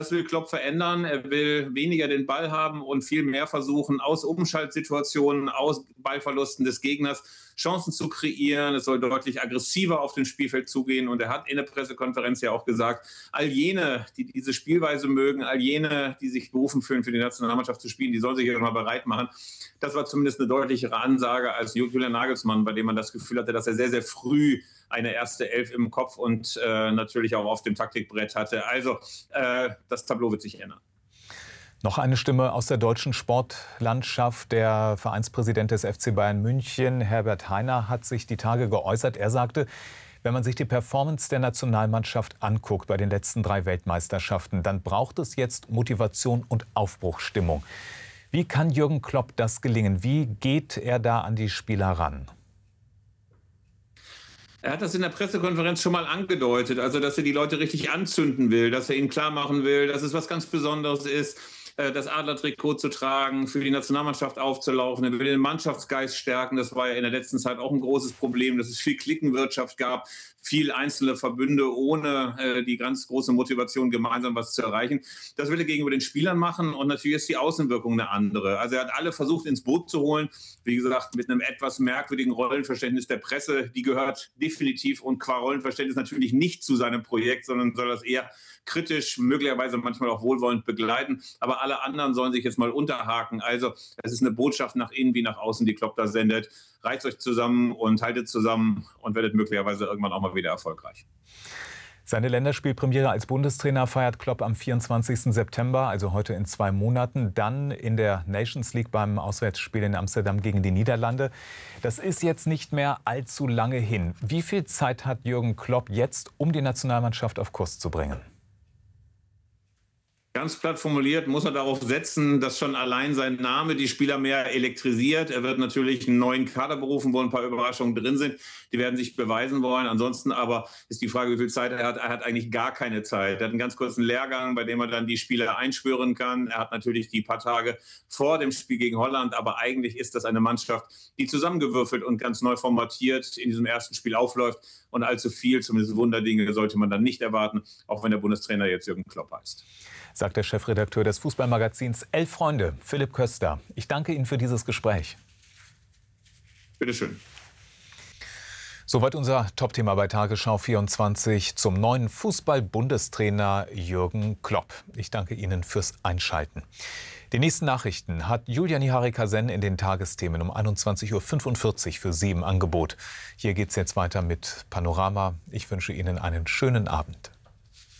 will Klopp verändern. Er will weniger den Ball haben und viel mehr versuchen, aus Umschaltsituationen, aus Ballverlusten des Gegners Chancen zu kreieren. Es soll deutlich aggressiver auf dem Spielfeld zugehen. Und er hat in der Pressekonferenz ja auch gesagt, all jene, die diese Spielweise mögen, all jene, die sich berufen fühlen, für die Nationalmannschaft zu spielen, die sollen sich ja mal bereit machen. Das war zumindest eine deutlichere Ansage als Julian Nagelsmann, bei dem man das Gefühl hatte, dass er sehr, sehr früh eine erste Elf im Kopf und natürlich auch auf dem Taktikbrett hatte. Also das Tableau wird sich ändern. Noch eine Stimme aus der deutschen Sportlandschaft. Der Vereinspräsident des FC Bayern München, Herbert Hainer, hat sich die Tage geäußert. Er sagte, wenn man sich die Performance der Nationalmannschaft anguckt bei den letzten 3 Weltmeisterschaften, dann braucht es jetzt Motivation und Aufbruchsstimmung. Wie kann Jürgen Klopp das gelingen? Wie geht er da an die Spieler ran? Er hat das in der Pressekonferenz schon mal angedeutet, also dass er die Leute richtig anzünden will, dass er ihnen klar machen will, dass es was ganz Besonderes ist, das Adlertrikot zu tragen, für die Nationalmannschaft aufzulaufen. Er will den Mannschaftsgeist stärken. Das war ja in der letzten Zeit auch ein großes Problem, dass es viel Klickenwirtschaft gab, viel einzelne Verbünde ohne die ganz große Motivation, gemeinsam was zu erreichen. Das will er gegenüber den Spielern machen und natürlich ist die Außenwirkung eine andere. Also er hat alle versucht, ins Boot zu holen. Wie gesagt, mit einem etwas merkwürdigen Rollenverständnis der Presse. Die gehört definitiv und qua Rollenverständnis natürlich nicht zu seinem Projekt, sondern soll das eher kritisch, möglicherweise manchmal auch wohlwollend begleiten. Aber alle anderen sollen sich jetzt mal unterhaken. Also es ist eine Botschaft nach innen wie nach außen, die Klopp da sendet. Reißt euch zusammen und haltet zusammen und werdet möglicherweise irgendwann auch mal wieder erfolgreich. Seine Länderspielpremiere als Bundestrainer feiert Klopp am 24. September, also heute in 2 Monaten. Dann in der Nations League beim Auswärtsspiel in Amsterdam gegen die Niederlande. Das ist jetzt nicht mehr allzu lange hin. Wie viel Zeit hat Jürgen Klopp jetzt, um die Nationalmannschaft auf Kurs zu bringen? Ganz platt formuliert muss er darauf setzen, dass schon allein sein Name die Spieler mehr elektrisiert. Er wird natürlich einen neuen Kader berufen, wo ein paar Überraschungen drin sind. Die werden sich beweisen wollen. Ansonsten aber ist die Frage, wie viel Zeit er hat. Er hat eigentlich gar keine Zeit. Er hat einen ganz kurzen Lehrgang, bei dem er dann die Spieler einschwören kann. Er hat natürlich die paar Tage vor dem Spiel gegen Holland. Aber eigentlich ist das eine Mannschaft, die zusammengewürfelt und ganz neu formatiert in diesem ersten Spiel aufläuft. Und allzu viel, zumindest Wunderdinge, sollte man dann nicht erwarten, auch wenn der Bundestrainer jetzt Jürgen Klopp heißt. Sagt der Chefredakteur des Fußballmagazins Elf Freunde, Philipp Köster. Ich danke Ihnen für dieses Gespräch. Bitte schön. Soweit unser Top-Thema bei Tagesschau 24 zum neuen Fußball-Bundestrainer Jürgen Klopp. Ich danke Ihnen fürs Einschalten. Die nächsten Nachrichten hat Julia Nihari-Kasen in den Tagesthemen um 21:45 Uhr für Sie im Angebot. Hier geht es jetzt weiter mit Panorama. Ich wünsche Ihnen einen schönen Abend.